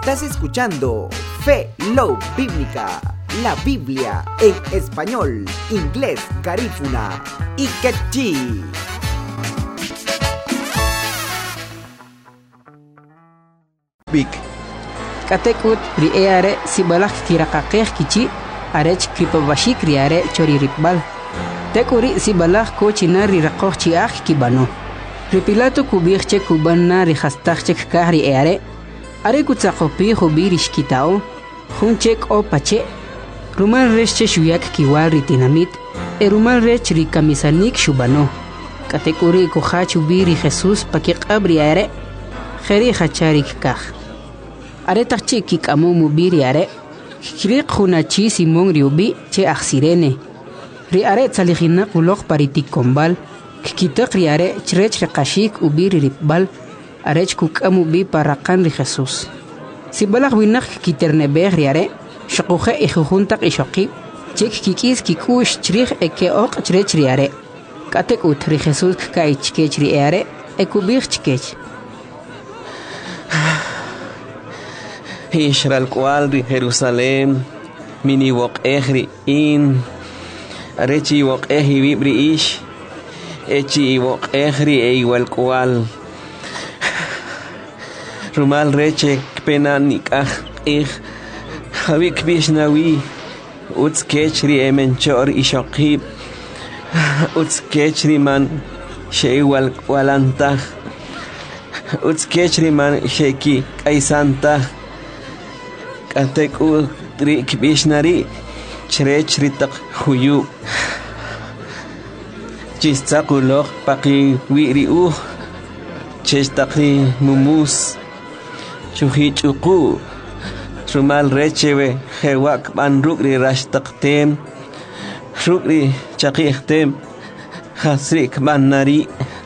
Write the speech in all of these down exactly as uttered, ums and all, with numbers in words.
Estás escuchando Fe Love Bíblica, la Biblia en español, inglés, garífuna y quechí. Big. Katekut riare si balak kirakakeh kici arech kripabashik riare chori ripbal. Tekuri si balak ko china rirakoh chiak kibano. Ripilato kubirche kubana rihastachek kahri ere. Are kutsakopi hubirish kitao. Hunchek o pache. Rumal reche shuyak kiwal ritinamit. E rumal rech rikamisanik shubano. Katekuri kuhach ubiri Jesus pakik abri ere. Kheri hacharik kah. Are tachi kik amo mubiri are. Kirik hunachi simong riubi che aksirene. Ri are tsalihina kulok paritik kombal. Kikitak ri are chrech rekashik ubiri ripbal. Arech kuk amu bi parakan ri Jesus. Si balak winak kiternebeh ri are. Shakuhe ihuhuntak ishokib. Chek kikis kikush chrich eke ok chrech ri are. Katek ut ri Jesus kai chkech ri are. Ekubich chkech. Israel cual de Jerusalén, mini wok ehri in, arechi wok ehri vibri ish, echi wok ehri e igual cual. Rumal reche pena nikah ich, havik bishnawi, uts kechri emenchor ishokib, uts kechri man she igual cualantah, uts kechri man sheki kaisantah. Atek u tri kibishnari chrech ritak huyu chistakulok paki wiri u chestaki mumus chuhi chuku rumal rechewe hewak ban rukri rashtaktem rukri chakihtem hasrik banari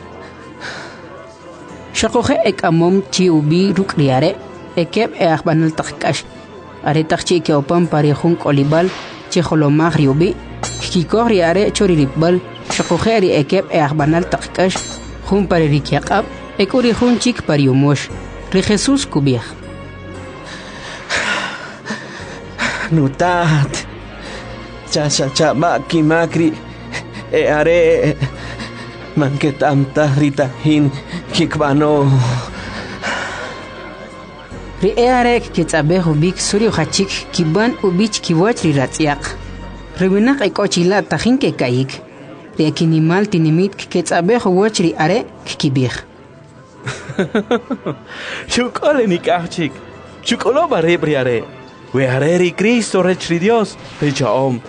Shakohe ek amom chi ubi rukriare ekeb e akbanal takkash are takchi ke opan parihun kolibal che holomag riubi kikori are chori ribal shakoheri ekeb e akbanal takkash hun paririkiaqab ekuri hun chik pariumosh ri Jesus kubih nutat cha cha cha maki makri e are manketam tahrita hin kikbano Ri earek kitsabe hubik suri khachik kiban ubich kiwach ri ratsiaq. Riwinak ikochila tahin ke kayik. Ri akinimal tinimit kitsabe huwach ri are kikibih. Chukole nikachik. Chukolo bare briare. We are ri Cristo rech ri Dios. Pecha om.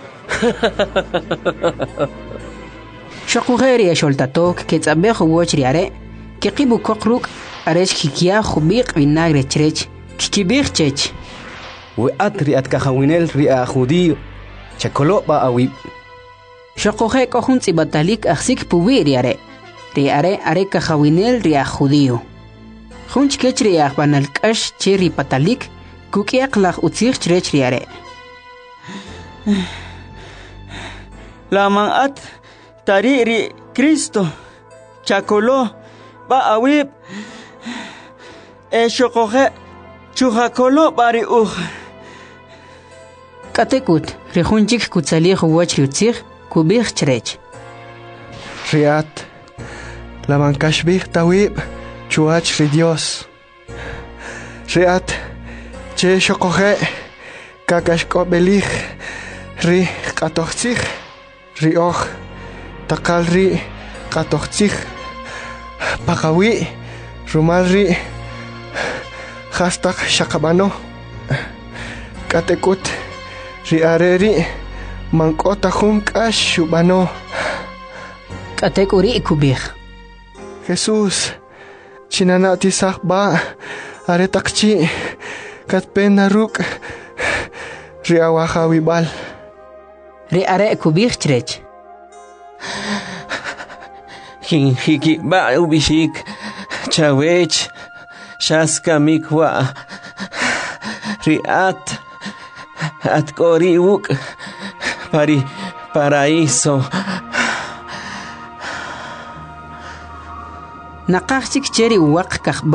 Shakugeri esholtatok kitsabe huwach ri are. Kikibu kokruk arech kikia khubik vinagre chrech. Kikibir chech. We atri at kahawinel ria judío. Chakolo ba awib. Shakohe kohun batalik aksik puwi riare. Riare are kahawinel ria judío. Hunch kech ria banal kash cheri patalik. Kukiak lach utsir chrech riare. Lamang at tari ri Cristo. Chakolo ba awib. E shakohe Chuhakolo bari uh. Katekut, rehunchik kutsali huwach riutzir, kubir chrech. Riat, la mankashbih tawib, chuach ri Dios. Riat, che shokohe, kakashko belich, ri katochzich, ri och, takal ri katochzich, pakawi, rumal ri, hashtag shakabano katekut riareri mankota junkash shubano katekuri kubih Jesus chinanati sakba aretakchi katpena ruk riawahawibal riare kubih chrech hiki ba ubishik chawech Shaska mikwa riat at koriuk pari paraíso Nakachik cheri wak